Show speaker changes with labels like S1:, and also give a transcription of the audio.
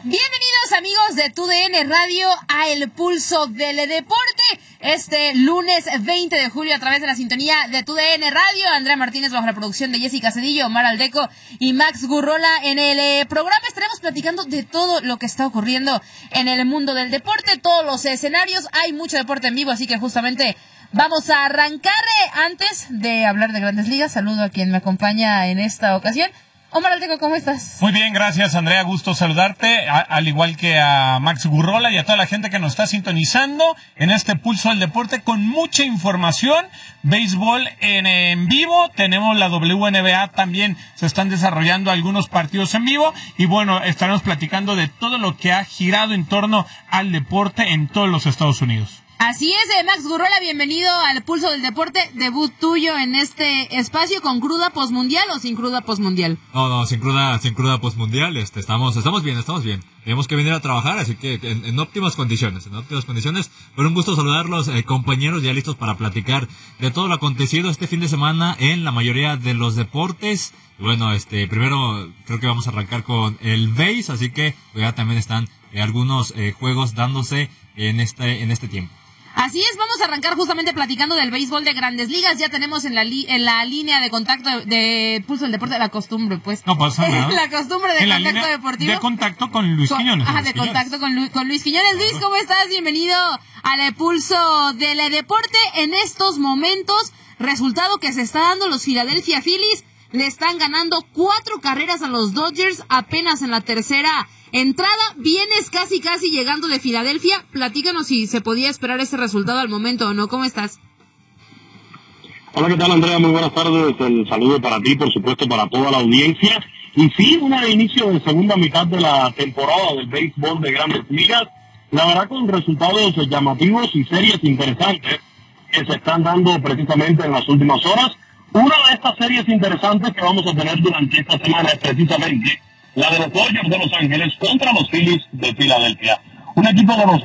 S1: Bienvenidos amigos de TUDN Radio a El Pulso del Deporte. Este lunes 20 de julio a través de la sintonía de TUDN Radio. Andrea Martínez bajo la producción de Jessica Cedillo, Omar Aldeco y Max Gurrola. En el programa estaremos platicando de todo lo que está ocurriendo en el mundo del deporte, todos los escenarios. Hay mucho deporte en vivo, así que justamente vamos a arrancar. Antes de hablar de Grandes Ligas, saludo a quien me acompaña en esta ocasión. Omar Aldeco, ¿cómo estás?
S2: Muy bien, gracias Andrea, gusto saludarte, al igual que a Max Gurrola y a toda la gente que nos está sintonizando en este Pulso del Deporte con mucha información, béisbol en vivo, tenemos la WNBA también, se están desarrollando algunos partidos en vivo y bueno, estaremos platicando de todo lo que ha girado en torno al deporte en todos los Estados Unidos.
S1: Así es, Max Gurrola, bienvenido al Pulso del Deporte, debut tuyo en este espacio, ¿con cruda posmundial o sin cruda posmundial?
S3: No, sin cruda posmundial, estamos bien. Tenemos que venir a trabajar, así que en óptimas condiciones, pero un gusto saludarlos, compañeros, ya listos para platicar de todo lo acontecido este fin de semana en la mayoría de los deportes. Bueno, primero creo que vamos a arrancar con el béis, así que ya también están algunos juegos dándose en este tiempo.
S1: Así es, vamos a arrancar justamente platicando del béisbol de Grandes Ligas. Ya tenemos en la línea de contacto de Pulso del Deporte la costumbre, pues.
S2: No pasa nada.
S1: La costumbre de contacto deportivo.
S2: De contacto con Luis Quiñones.
S1: Ajá, de contacto con Luis Quiñones. Luis, ¿cómo estás? Bienvenido al Pulso del Deporte. En estos momentos, resultado que se está dando, los Philadelphia Phillies le están ganando 4 carreras a los Dodgers apenas en la tercera entrada. Vienes casi llegando de Filadelfia. Platícanos si se podía esperar ese resultado al momento o no. ¿Cómo estás?
S4: Hola, ¿qué tal, Andrea? Muy buenas tardes. El saludo para ti, por supuesto, para toda la audiencia. Y sí, una inicio de segunda mitad de la temporada del béisbol de Grandes Ligas. La verdad, con resultados llamativos y series interesantes que se están dando precisamente en las últimas horas. Una de estas series interesantes que vamos a tener durante esta semana es precisamente la de los Dodgers de Los Ángeles contra los Phillies de Filadelfia. Un equipo de los